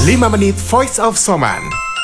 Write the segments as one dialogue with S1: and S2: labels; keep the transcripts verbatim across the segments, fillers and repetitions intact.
S1: lima menit Voice of Soman.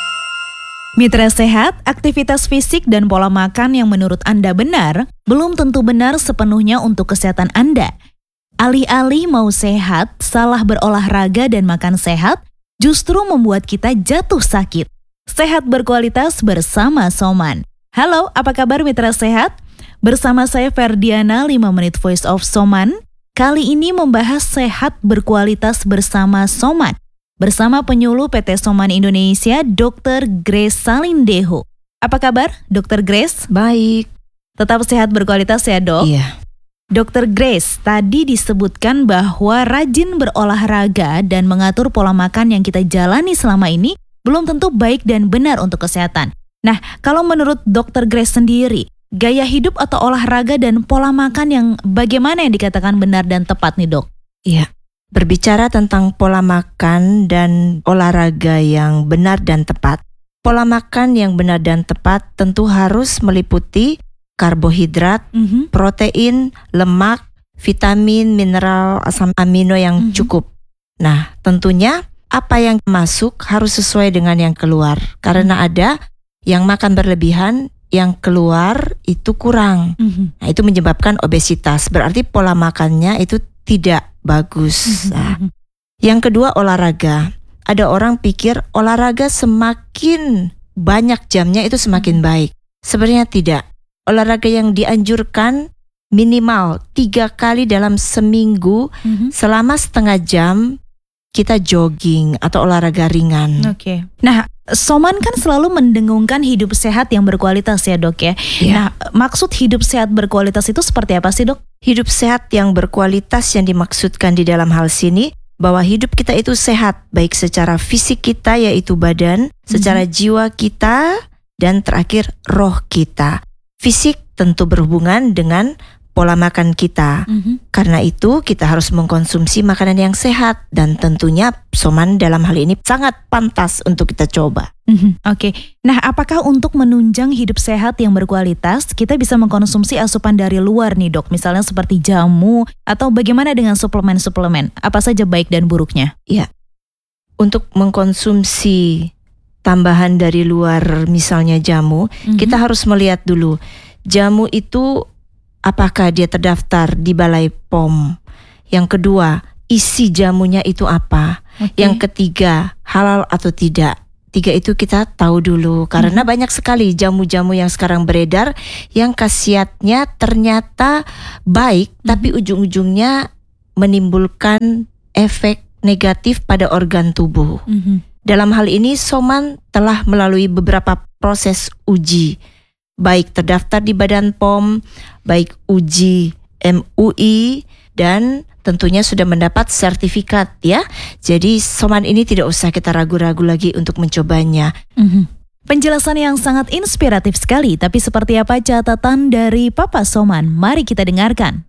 S2: Mitra sehat, aktivitas fisik dan pola makan yang menurut Anda benar, belum tentu benar sepenuhnya untuk kesehatan Anda. Alih-alih mau sehat, salah berolahraga dan makan sehat, justru membuat kita jatuh sakit. Sehat berkualitas bersama Soman. Halo, apa kabar mitra sehat? Bersama saya Ferdiana, lima menit Voice of Soman. Kali ini membahas sehat berkualitas bersama Soman. Bersama penyuluh P T Soman Indonesia, dokter Grace Salindeho. Apa kabar, dokter Grace?
S3: Baik.
S2: Tetap sehat berkualitas ya, dok?
S3: Iya.
S2: dokter Grace, tadi disebutkan bahwa rajin berolahraga dan mengatur pola makan yang kita jalani selama ini belum tentu baik dan benar untuk kesehatan. Nah, kalau menurut dokter Grace sendiri, gaya hidup atau olahraga dan pola makan yang bagaimana yang dikatakan benar dan tepat nih, dok?
S3: Iya. Berbicara tentang pola makan dan olahraga yang benar dan tepat, pola makan yang benar dan tepat tentu harus meliputi karbohidrat, mm-hmm. protein, lemak, vitamin, mineral, asam amino yang mm-hmm. cukup. Nah, tentunya apa yang masuk harus sesuai dengan yang keluar. Karena mm-hmm. ada yang makan berlebihan, yang keluar itu kurang. Mm-hmm. Nah, itu menyebabkan obesitas. Berarti pola makannya itu tidak bagus. Nah, yang kedua olahraga. Ada orang pikir olahraga semakin banyak jamnya itu semakin baik. Sebenarnya tidak. Olahraga yang dianjurkan minimal tiga kali dalam seminggu mm-hmm. selama setengah jam kita jogging atau olahraga ringan.
S2: Oke. Okay. Nah, Soman kan selalu mendengungkan hidup sehat yang berkualitas ya, dok ya. Yeah. Nah, maksud hidup sehat berkualitas itu seperti apa sih, dok?
S3: Hidup sehat yang berkualitas yang dimaksudkan di dalam hal sini bahwa hidup kita itu sehat, baik secara fisik kita yaitu badan, mm-hmm. secara jiwa kita, dan terakhir roh kita. Fisik tentu berhubungan dengan pola makan kita. Mm-hmm. Karena itu kita harus mengkonsumsi makanan yang sehat dan tentunya Soman dalam hal ini sangat pantas untuk kita coba.
S2: Mm-hmm. Oke, okay. Nah apakah untuk menunjang hidup sehat yang berkualitas kita bisa mengkonsumsi asupan dari luar nih, dok? Misalnya seperti jamu atau bagaimana dengan suplemen-suplemen? Apa saja baik dan buruknya?
S3: Iya, untuk mengkonsumsi tambahan dari luar misalnya jamu, mm-hmm. kita harus melihat dulu jamu itu apakah dia terdaftar di Balai P O M. Yang kedua, isi jamunya itu apa? Okay. Yang ketiga, halal atau tidak? Tiga itu kita tahu dulu. Karena hmm. banyak sekali jamu-jamu yang sekarang beredar yang khasiatnya ternyata baik, hmm. tapi ujung-ujungnya menimbulkan efek negatif pada organ tubuh. Hmm. Dalam hal ini, Soman telah melalui beberapa proses uji. Baik terdaftar di Badan P O M, baik uji M U I, dan tentunya sudah mendapat sertifikat ya. Jadi Soman ini tidak usah kita ragu-ragu lagi untuk mencobanya.
S2: Mm-hmm. Penjelasan yang sangat inspiratif sekali, tapi seperti apa catatan dari Papa Soman? Mari kita dengarkan.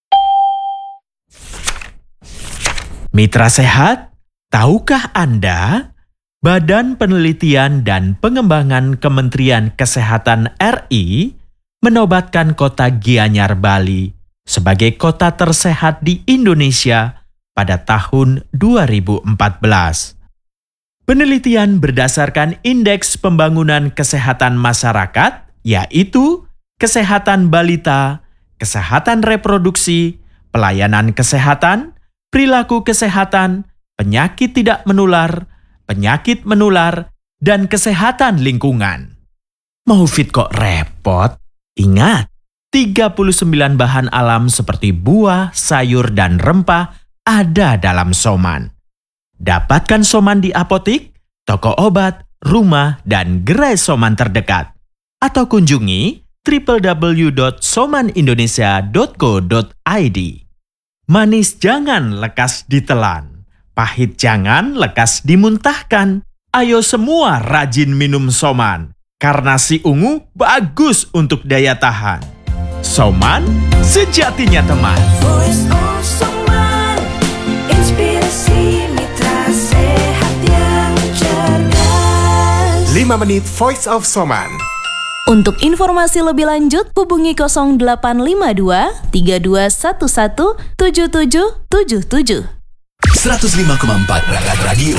S4: Mitra sehat, tahukah Anda? Badan Penelitian dan Pengembangan Kementerian Kesehatan R I menobatkan kota Gianyar, Bali sebagai kota tersehat di Indonesia pada tahun dua ribu empat belas. Penelitian berdasarkan Indeks Pembangunan Kesehatan Masyarakat, yaitu kesehatan balita, kesehatan reproduksi, pelayanan kesehatan, perilaku kesehatan, penyakit tidak menular, penyakit menular, dan kesehatan lingkungan. Mau fit kok repot? Ingat, tiga puluh sembilan bahan alam seperti buah, sayur, dan rempah ada dalam Soman. Dapatkan Soman di apotik, toko obat, rumah, dan gerai Soman terdekat. Atau kunjungi w w w dot soman indonesia dot co dot i d. Manis jangan lekas ditelan. Pahit jangan lekas dimuntahkan. Ayo semua rajin minum Soman. Karena si ungu bagus untuk daya tahan. Soman, sejatinya teman.
S5: Voice of Soman, inspirasi mitra sehat yang cerdas.
S1: lima menit Voice of Soman.
S2: Untuk informasi lebih lanjut, hubungi nol delapan lima dua tiga dua satu satu tujuh tujuh tujuh tujuh.
S6: seratus lima koma empat Radio